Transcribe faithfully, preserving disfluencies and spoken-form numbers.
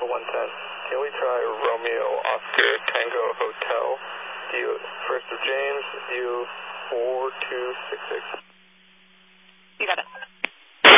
Alpha one ten. Can we try Romeo Oscar Tango Hotel, D U, first of James, D U four two six six.